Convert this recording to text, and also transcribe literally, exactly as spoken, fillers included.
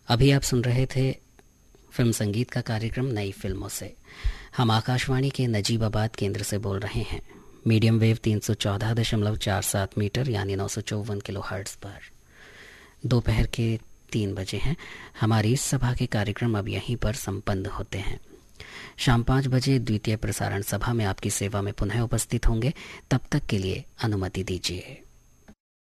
अभी आप सुन रहे थे फिल्म संगीत का कार्यक्रम नई फिल्मों से। हम आकाशवाणी के नजीबाबाद केंद्र से बोल रहे हैं, मीडियम वेव तीन सौ चौदह दशमलव चार सात मीटर यानी नौ सौ चौवन किलो हर्ट्ज पर। दोपहर के तीन बजे हैं। हमारी इस सभा के कार्यक्रम अब यहीं पर संपन्न होते हैं। शाम पाँच बजे द्वितीय प्रसारण सभा में आपकी सेवा में पुनः उपस्थित होंगे। तब तक के लिए अनुमति दीजिए।